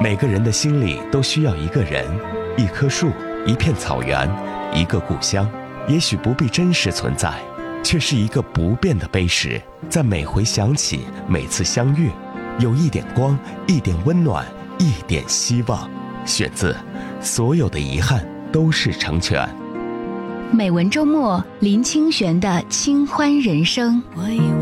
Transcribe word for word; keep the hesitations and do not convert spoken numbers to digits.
每个人的心里都需要一个人，一棵树，一片草原，一个故乡。也许不必真实存在，却是一个不变的碑石，在每回想起，每次相遇，有一点光，一点温暖，一点希望。选自所有的遗憾都是成全。 美文周末，林清玄的清欢人生。 我以为